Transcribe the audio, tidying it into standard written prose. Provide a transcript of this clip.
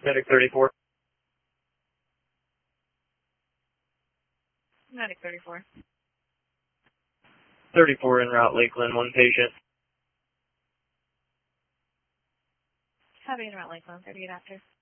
Medic 34. Medic 34. 34 en route, Lakeland, one patient. Copy en route, Lakeland, 38 after.